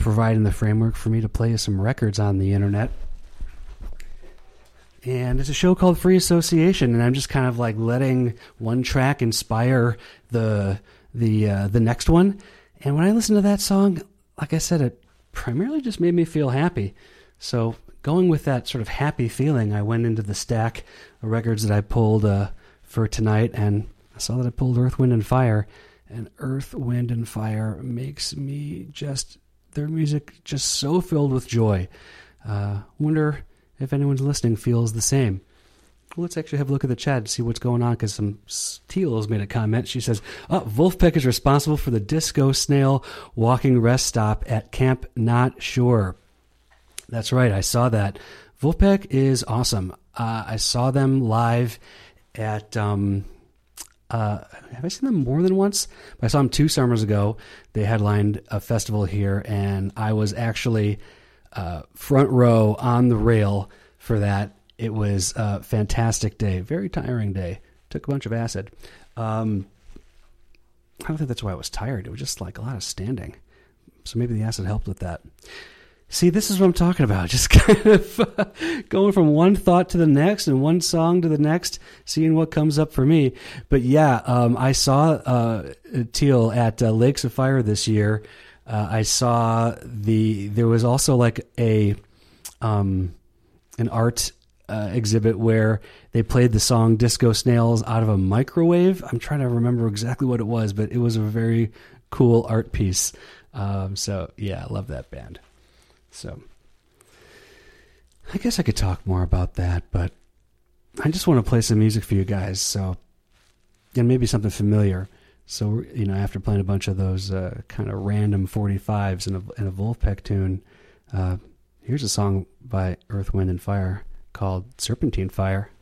providing the framework for me to play some records on the internet. And it's a show called Free Association, and I'm just kind of like letting one track inspire the next one. And when I listened to that song, like I said, it primarily just made me feel happy. So going with that sort of happy feeling, I went into the stack of records that I pulled for tonight, and I saw that I pulled Earth, Wind, and Fire. And Earth, Wind, and Fire makes me their music just so filled with joy. Wonder if anyone's listening feels the same. Well, let's actually have a look at the chat and see what's going on, because some Teal has made a comment. She says, Wolfpack is responsible for the Disco Snail walking rest stop at Camp Not Sure. That's right, I saw that. Wolfpack is awesome. I saw them live at... have I seen them more than once? I saw them 2 summers ago. They headlined a festival here, and I was actually front row on the rail for that. It was a fantastic day, very tiring day. Took a bunch of acid. I don't think that's why I was tired. It was just like a lot of standing. So maybe the acid helped with that. See, this is what I'm talking about. Just kind of going from one thought to the next and one song to the next, seeing what comes up for me. But yeah, I saw Teal at Lakes of Fire this year. I saw there was also like an art exhibit where they played the song Disco Snails out of a microwave. I'm trying to remember exactly what it was, but it was a very cool art piece. So yeah, I love that band. So I guess I could talk more about that, but I just want to play some music for you guys. So, and maybe something familiar. So, after playing a bunch of those kind of random 45s in a Wolfpack tune, here's a song by Earth, Wind, and Fire called Serpentine Fire.